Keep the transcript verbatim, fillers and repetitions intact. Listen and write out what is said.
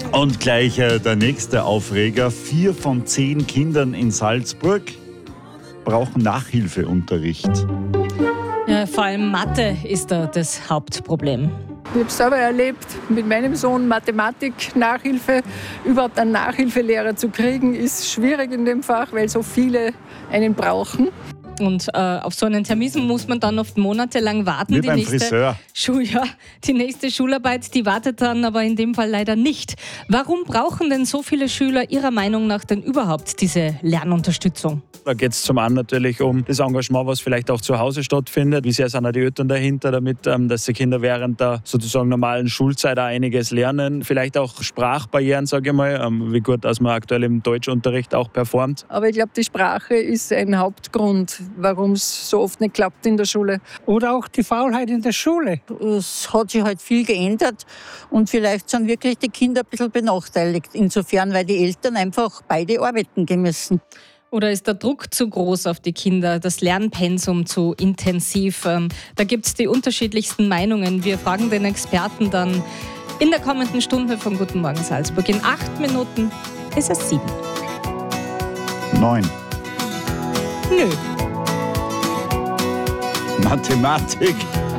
Und gleich äh, der nächste Aufreger. Vier von zehn Kindern in Salzburg brauchen Nachhilfeunterricht. Ja, vor allem Mathe ist da das Hauptproblem. Ich habe es selber erlebt, mit meinem Sohn Mathematik-Nachhilfe. Überhaupt einen Nachhilfelehrer zu kriegen, ist schwierig in dem Fach, weil so viele einen brauchen. Und äh, auf so einen Termin muss man dann oft monatelang warten. Wie die beim nächste Friseur. Schuljahr, die nächste Schularbeit, die wartet dann aber in dem Fall leider nicht. Warum brauchen denn so viele Schüler Ihrer Meinung nach denn überhaupt diese Lernunterstützung? Da geht es zum einen natürlich um das Engagement, was vielleicht auch zu Hause stattfindet. Wie sehr sind auch die Eltern dahinter, damit ähm, dass die Kinder während der sozusagen normalen Schulzeit auch einiges lernen. Vielleicht auch Sprachbarrieren, sage ich mal, ähm, wie gut, dass man aktuell im Deutschunterricht auch performt. Aber ich glaube, die Sprache ist ein Hauptgrund, warum es so oft nicht klappt in der Schule. Oder auch die Faulheit in der Schule. Es hat sich halt viel geändert und vielleicht sind wirklich die Kinder ein bisschen benachteiligt. Insofern, weil die Eltern einfach beide arbeiten gehen müssen. Oder ist der Druck zu groß auf die Kinder, das Lernpensum zu intensiv? Da gibt es die unterschiedlichsten Meinungen. Wir fragen den Experten dann in der kommenden Stunde von Guten Morgen Salzburg. In acht Minuten ist es sieben. Neun. Nö. Mathematik.